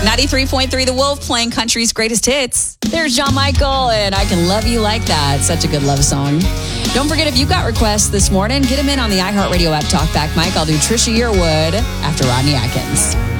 93.3 The Wolf, playing country's greatest hits. There's John Michael, and I Can Love You Like That. Such a good love song. Don't forget, if you got requests this morning, get them in on the iHeartRadio app, Talkback Mike. I'll do Trisha Yearwood after Rodney Atkins.